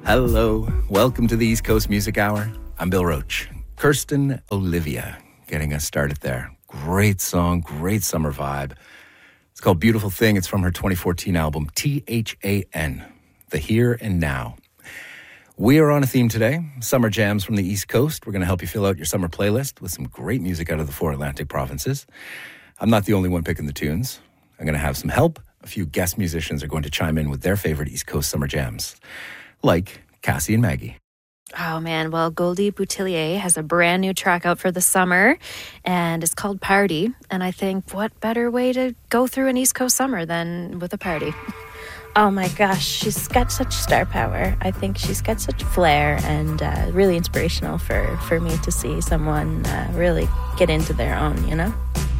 Hello, welcome to the East Coast Music Hour. I'm Bill Roach. Kirsten Olivia getting us started there. Great song, great summer vibe. It's called Beautiful Thing. It's from her 2014 album, THAN, The Here and Now. We are on a theme today, summer jams from the East Coast. We're going to help you fill out your summer playlist with some great music out of the four Atlantic provinces. I'm not the only one picking the tunes. I'm going to have some help. A few guest musicians are going to chime in with their favorite East Coast summer jams, like Cassie and Maggie. Oh man, well, Goldie Boutillier has a brand new track out for the summer, and it's called Party. And I think what better way to go through an East Coast summer than with a party? Oh my gosh, she's got such star power. I think she's got such flair and really inspirational for me to see someone really get into their own, you know?